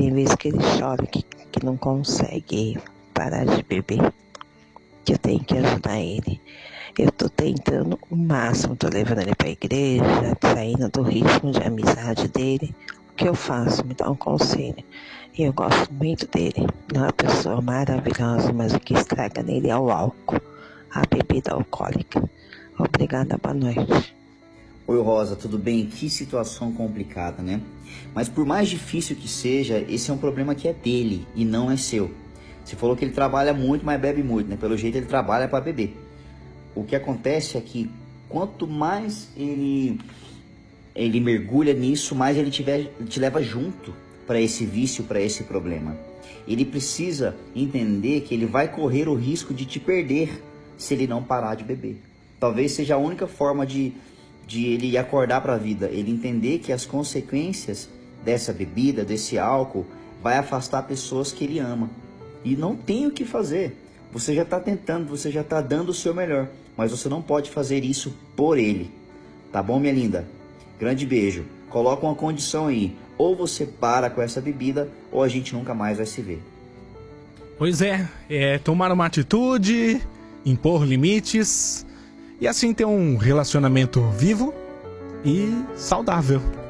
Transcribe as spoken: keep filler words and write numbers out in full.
tem vezes que ele chora, que, que não consegue parar de beber, que eu tenho que ajudar ele. Eu tô tentando o máximo, tô levando ele pra igreja, saindo do ritmo de amizade dele. O que eu faço? Me dá um conselho. E eu gosto muito dele. Ele é uma pessoa maravilhosa, mas o que estraga nele é o álcool, a bebida alcoólica. Obrigada, boa noite. Oi, Rosa, tudo bem? Que situação complicada, né? Mas por mais difícil que seja, esse é um problema que é dele e não é seu. Você falou que ele trabalha muito, mas bebe muito, né? Pelo jeito ele trabalha para beber. O que acontece é que quanto mais ele, ele mergulha nisso, mais ele tiver, te leva junto para esse vício, para esse problema. Ele precisa entender que ele vai correr o risco de te perder se ele não parar de beber. Talvez seja a única forma de, de ele acordar para a vida, ele entender que as consequências dessa bebida, desse álcool, vai afastar pessoas que ele ama. E não tem o que fazer. Você já está tentando, você já está dando o seu melhor, mas você não pode fazer isso por ele. Tá bom, minha linda? Grande beijo. Coloca uma condição aí. Ou você para com essa bebida, ou a gente nunca mais vai se ver. Pois é, é tomar uma atitude, impor limites e assim ter um relacionamento vivo e saudável.